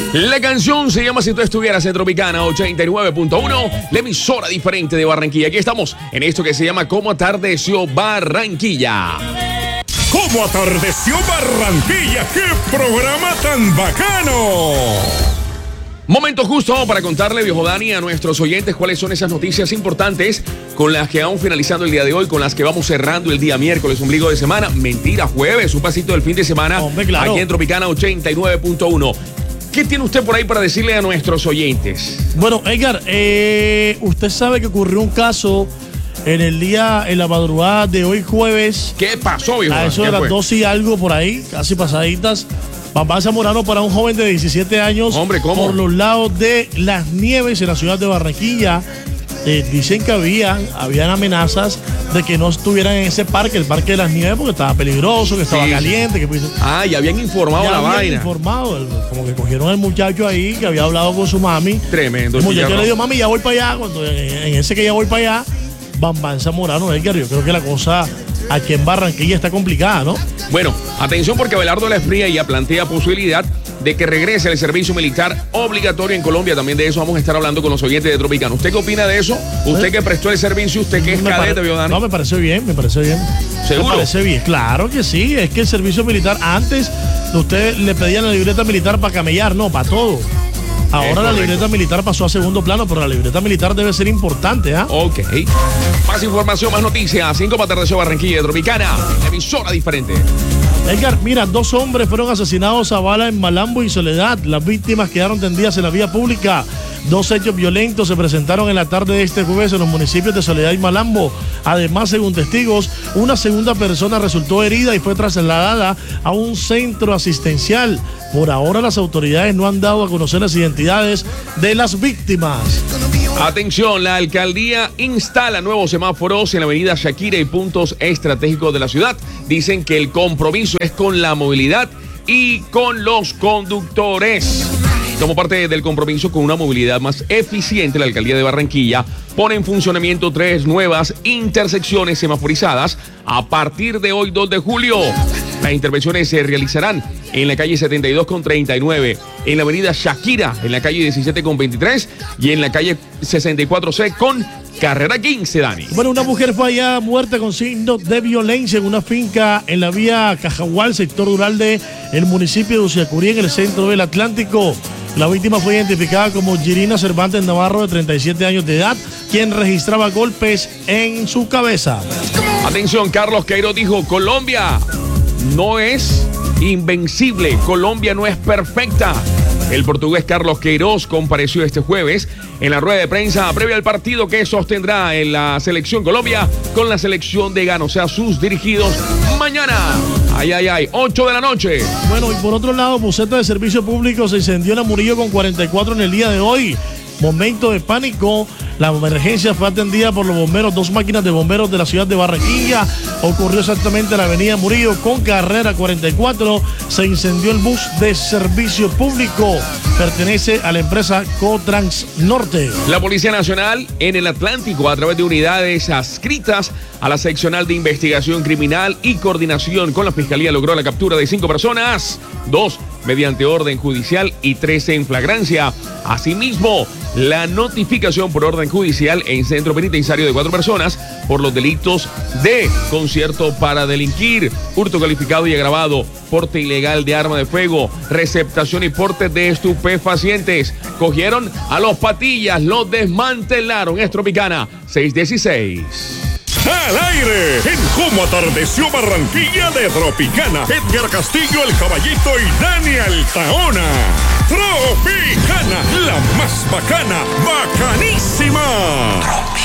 La canción se llama Si tú estuvieras en Tropicana 89.1, la emisora diferente de Barranquilla. Aquí estamos en esto que se llama Cómo atardeció Barranquilla. ¿Cómo atardeció Barranquilla? ¡Qué programa tan bacano! Momento justo para contarle, viejo Dani, a nuestros oyentes cuáles son esas noticias importantes con las que vamos finalizando el día de hoy, con las que vamos cerrando el día miércoles, ombligo de semana. Mentira, jueves, un pasito del fin de semana. Hombre, claro. Aquí en Tropicana 89.1. ¿Qué tiene usted por ahí para decirle a nuestros oyentes? Bueno, Edgar, usted sabe que ocurrió un caso en la madrugada de hoy jueves. ¿Qué pasó, viejo? A eso de las 12 y algo por ahí, casi pasaditas. Papá Zamorano para un joven de 17 años. Hombre, ¿cómo? Por los lados de Las Nieves en la ciudad de Barranquilla. Dicen que habían amenazas de que no estuvieran en ese parque, el Parque de Las Nieves, porque estaba peligroso, que estaba caliente. Que, ya habían informado ya la habían vaina. Informado, como que cogieron al muchacho ahí que había hablado con su mami. Tremendo. El muchacho le dijo, mami, ya voy para allá. Cuando en ese que ya voy para allá, Bambán Zamorano, Edgar, yo creo que la cosa aquí en Barranquilla está complicada, ¿no? Bueno, atención porque Abelardo La Espriella plantea posibilidad de que regrese el servicio militar obligatorio en Colombia. También de eso vamos a estar hablando con los oyentes de Tropicana. ¿Usted qué opina de eso? ¿Usted que prestó el servicio? ¿Usted que es cadete, Biodani? No, me parece bien. ¿Seguro? Me parece bien, claro que sí. Es que el servicio militar, antes usted le pedían la libreta militar para camellar, no, para todo. Ahora la libreta militar pasó a segundo plano, pero la libreta militar debe ser importante, ¿ah? Ok. Más información, más noticias. 5 para atardeció Barranquilla de Tropicana. Emisora diferente. Edgar, mira, 2 hombres fueron asesinados a bala en Malambo y Soledad. Las víctimas quedaron tendidas en la vía pública. 2 hechos violentos se presentaron en la tarde de este jueves en los municipios de Soledad y Malambo. Además, según testigos, una segunda persona resultó herida y fue trasladada a un centro asistencial. Por ahora, las autoridades no han dado a conocer las identidades de las víctimas. Atención, la alcaldía instala nuevos semáforos en la avenida Shakira y puntos estratégicos de la ciudad. Dicen que el compromiso es con la movilidad y con los conductores. Como parte del compromiso con una movilidad más eficiente, la alcaldía de Barranquilla pone en funcionamiento 3 nuevas intersecciones semaforizadas a partir de hoy, 2 de julio. Las intervenciones se realizarán en la calle 72 con 39, en la avenida Shakira, en la calle 17 con 23 y en la calle 64C con carrera 15, Dani. Bueno, una mujer fue hallada muerta con signos de violencia en una finca en la vía Cajagual, sector rural de el municipio de Uciacurí, en el centro del Atlántico. La víctima fue identificada como Girina Cervantes Navarro, de 37 años de edad, quien registraba golpes en su cabeza. Atención, Carlos Queiroz dijo, Colombia no es invencible, Colombia no es perfecta. El portugués Carlos Queiroz compareció este jueves en la rueda de prensa previa al partido que sostendrá en la selección Colombia con la selección de Ghana, o sea, sus dirigidos mañana. 8 de la noche. Bueno, y por otro lado, buseta de servicio público se incendió en Murillo con 44 en el día de hoy. Momento de pánico. La emergencia fue atendida por los bomberos, 2 máquinas de bomberos de la ciudad de Barranquilla. Ocurrió exactamente en la avenida Murillo con carrera 44. Se incendió el bus de servicio público. Pertenece a la empresa Cotrans Norte. La Policía Nacional en el Atlántico, a través de unidades adscritas a la seccional de investigación criminal y coordinación con la Fiscalía, logró la captura de 5 personas, 2 mediante orden judicial y 13 en flagrancia. Asimismo, la notificación por orden judicial en centro penitenciario de 4 personas por los delitos de concierto para delinquir, hurto calificado y agravado, porte ilegal de arma de fuego, receptación y porte de estupefacientes. Cogieron a los patillas, los desmantelaron. Es Tropicana 616. Al aire, en Cómo atardeció Barranquilla de Tropicana, Edgar Castillo, el Caballito y Dani Altaona. Tropicana, la más bacana, bacanísima.